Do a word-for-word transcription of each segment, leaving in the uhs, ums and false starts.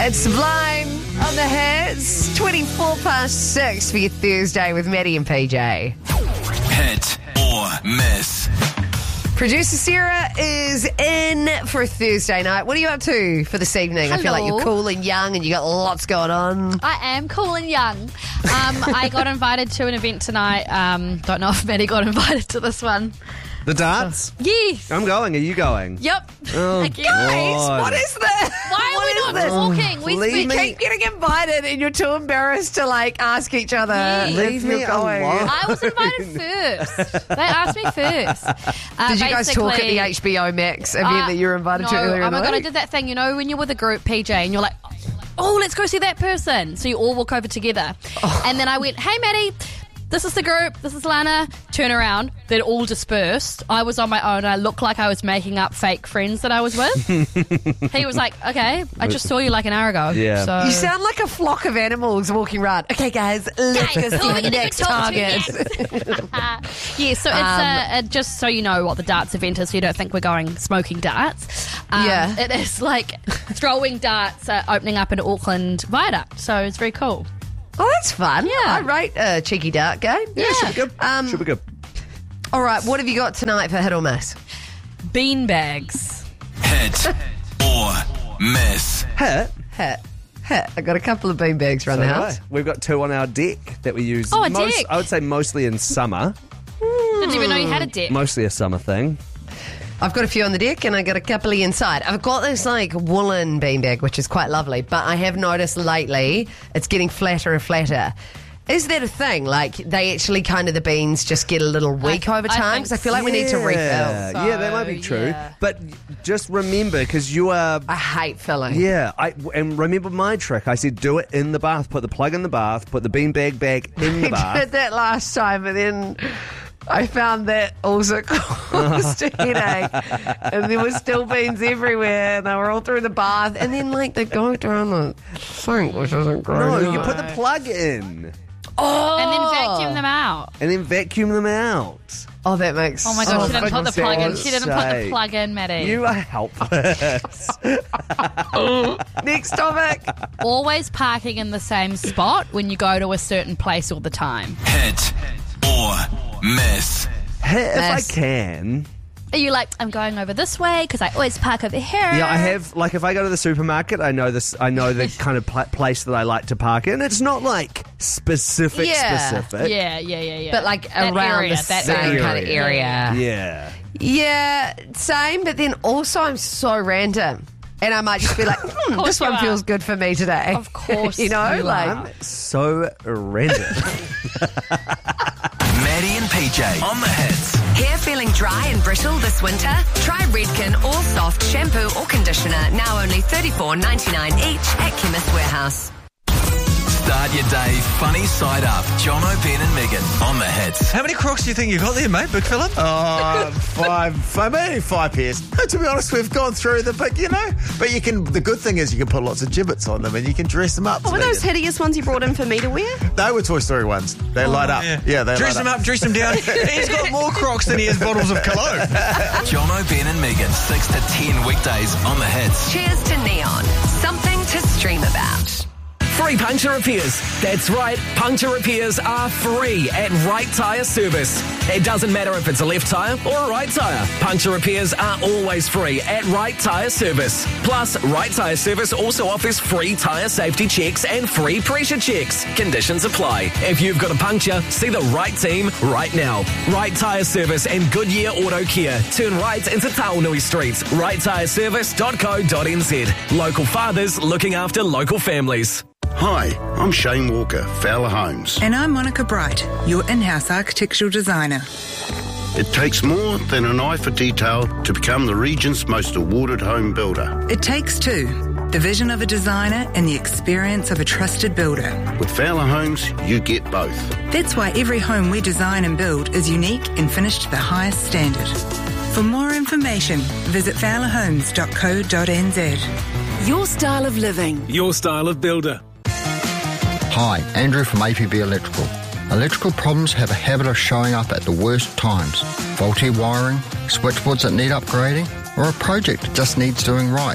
It's Sublime on the hits. twenty-four past six for your Thursday with Maddie and P J. Hit or miss. Producer Sarah is in for a Thursday night. What are you up to for this evening? I feel like Hello. you're cool and young and you got lots going on. I am cool and young. Um, I got invited to an event tonight. Um, don't know if Maddie got invited to this one. The darts? Yes. I'm going. Are you going? Yep. Oh, Again. Guys, God. what is this? Why are What we is not this? talking? We, Leave we me- Keep getting invited and you're too embarrassed to like ask each other Yeah. if Leave you're me going. alone. I was invited first. They asked me first. Uh, Did you guys talk at the basically- H B O Max event Uh, that you were invited no, to earlier oh in the my God, I week? did that thing, you know, when you're with a group, P J, and you're like, oh, let's go see that person. So you all walk over together. Oh. And then I went, hey, Maddie, this is the group, this is Lana. Turn around. They'd all dispersed. I was on my own. I looked like I was making up fake friends that I was with. He was like, okay, I just saw you like an hour ago. Yeah. So. You sound like a flock of animals walking around. Okay, guys, let's Guys, go who are see we the gonna next go talk to target. Yeah, so it's Um, uh, uh, just so you know what the darts event is, so you don't think we're going smoking darts. Um, Yeah. It is like throwing darts uh, opening up in Auckland Viaduct, so it's very cool. Oh, that's fun. Yeah. I rate a cheeky dart game. Yeah, should be good. Um, should be good. All right, what have you got tonight for hit or miss? Beanbags. Hit or miss. Hit. Hit. Hit. I got a couple of beanbags around the So house. do I. We've got two on our deck that we use. Oh, a most, deck. I would say mostly in summer. Didn't even know you had a deck. Mostly a summer thing. I've got a few on the deck and I got a couple inside. I've got this like woolen beanbag, which is quite lovely, but I have noticed lately it's getting flatter and flatter. Is that a thing? Like they actually kind of the beans just get a little weak I- over I time? think Because I feel like we need to refill. Yeah, yeah, that might be true. yeah. But just remember, because you are. I hate filling. Yeah, I and remember my trick. I said do it in the bath. Put the plug in the bath. Put the beanbag back in the I bath. did that last time, and then I found that also caused a headache. And there were still beans everywhere, and they were all through the bath. And then, like, they go down the sink, which isn't great. No, is you it? put the plug in Oh! And then vacuum them out. and then vacuum them out. Oh, that makes Oh my God, so she didn't put the much plug in. sense. She didn't put the sake. plug in, Maddie. You are helpless. Next topic. Always parking in the same spot when you go to a certain place all the time. Hit or miss. If I Miss. can. Are you like, I'm going over this way because I always park over here? Yeah, I have. Like, if I go to the supermarket, I know this. I know the kind of pla- place that I like to park in. It's not like specific, Yeah. specific. Yeah, yeah, yeah, yeah. But, like, That around area, the that same area. kind of area. Yeah. Yeah, same, but then also I'm so random. And I might just be like, hmm, course this you one are. feels good for me today. Of course you know, you like, are. So random. Maddie and P J on the hits. Hair feeling dry and brittle this winter? Try Redken All Soft Shampoo or Conditioner, now only thirty-four ninety-nine each at Chemist Warehouse. Start your day funny side up. John O'Ben and Megan on the hits. How many crocs do you think you got there, mate, Big Phillip? Oh, five, five, maybe five pairs. To be honest, we've gone through them, but you know, but you can. The good thing is you can put lots of gibbets on them and you can dress them up. What were so those they, hideous ones you brought in for me to wear? they were Toy Story ones. They light up. Yeah, they Dress light him up, dress him down. He's got more crocs than he has bottles of cologne. John O'Ben and Megan, six to ten weekdays on the hits. Cheers to Neon. Something to stream about. Free puncture repairs. That's right, puncture repairs are free at Right Tyre Service. It doesn't matter if it's a left tyre or a right tyre. Puncture repairs are always free at Right Tyre Service. Plus, Right Tyre Service also offers free tyre safety checks and free pressure checks. Conditions apply. If you've got a puncture, see the right team right now. Right Tyre Service and Goodyear Auto Care. Turn right into Taonui Street. right tyre service dot co dot n z. Local fathers looking after local families. Hi, I'm Shane Walker, Fowler Homes. And I'm Monica Bright, your in-house architectural designer. It takes more than an eye for detail to become the region's most awarded home builder. It takes two, the vision of a designer and the experience of a trusted builder. With Fowler Homes, you get both. That's why every home we design and build is unique and finished to the highest standard. For more information, visit fowler homes dot co dot n z. Your style of living. Your style of builder. Hi, Andrew from A P B Electrical. Electrical problems have a habit of showing up at the worst times. Faulty wiring, switchboards that need upgrading, or a project that just needs doing right.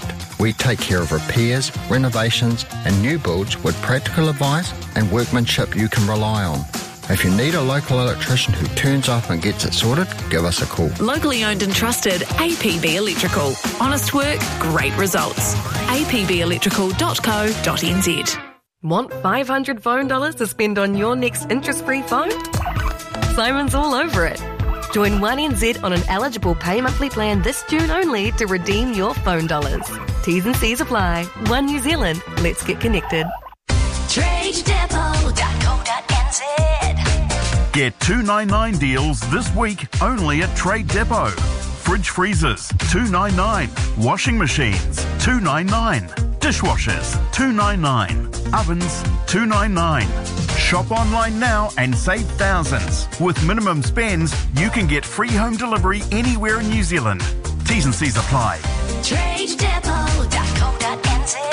We take care of repairs, renovations and new builds with practical advice and workmanship you can rely on. If you need a local electrician who turns up and gets it sorted, give us a call. Locally owned and trusted A P B Electrical. Honest work, great results. a p b electrical dot co dot n z. Want five hundred phone dollars to spend on your next interest-free phone? Simon's all over it. Join one N Z on an eligible pay monthly plan this June only to redeem your phone dollars. T's and C's apply. One New Zealand. Let's get connected. trade depot dot co dot n z. Get two ninety-nine deals this week only at Trade Depot. Fridge freezers, two ninety-nine. Washing machines, two ninety-nine. Dishwashers, two ninety-nine. Ovens, two ninety-nine. Shop online now and save thousands. With minimum spends, you can get free home delivery anywhere in New Zealand. T's and C's apply. trade depot dot co dot n z.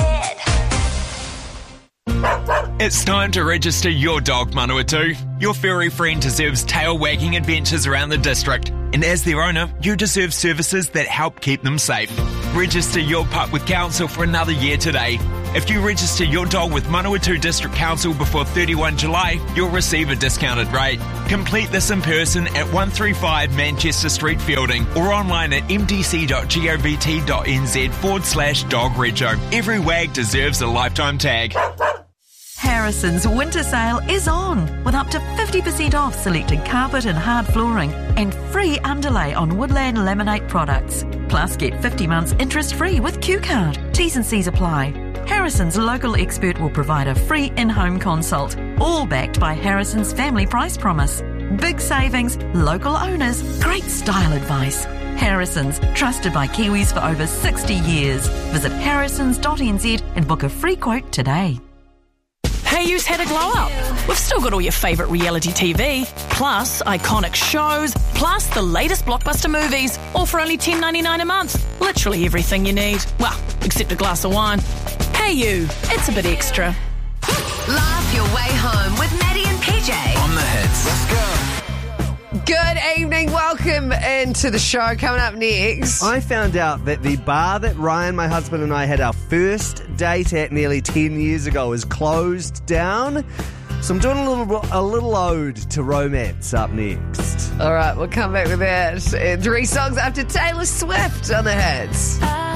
It's time to register your dog, Manawatu. Your furry friend deserves tail-wagging adventures around the district. And as their owner, you deserve services that help keep them safe. Register your pup with Council for another year today. If you register your dog with Manawatu District Council before thirty-first of July, you'll receive a discounted rate. Complete this in person at one thirty-five Manchester Street, Fielding, or online at m d c dot govt dot n z forward slash dog rego. Every wag deserves a lifetime tag. Harrison's winter sale is on with up to fifty percent off selected carpet and hard flooring and free underlay on Woodland Laminate products. Plus get fifty months interest free with Q Card. T's and C's apply. Harrison's local expert will provide a free in-home consult, all backed by Harrison's family price promise. Big savings, local owners, great style advice. Harrison's, trusted by Kiwis for over sixty years. Visit harrisons dot n z and book a free quote today. Hey, you's had a glow up. We've still got all your favourite reality T V, plus iconic shows, plus the latest blockbuster movies, all for only ten ninety-nine a month. Literally everything you need. Well, except a glass of wine. Hey you, it's a bit extra. Laugh your way home with Maddie and P J. On the hits. Let's go. Good evening. Welcome into the show. Coming up next. I found out that the bar that Ryan, my husband, and I had our first date at nearly ten years ago is closed down. So I'm doing a little a little ode to romance up next. All right, we'll come back with that. Uh, Three songs after Taylor Swift on the hits.